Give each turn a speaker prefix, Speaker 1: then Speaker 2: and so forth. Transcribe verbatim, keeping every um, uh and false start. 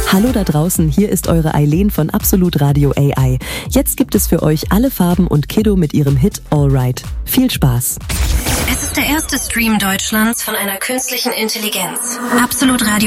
Speaker 1: Hallo da draußen, hier ist eure Eileen von Absolut Radio A I. Jetzt gibt es für euch alle Farben und Kiddo mit ihrem Hit Alright. Viel Spaß!
Speaker 2: Es ist der erste Stream Deutschlands von einer künstlichen Intelligenz. Absolut Radio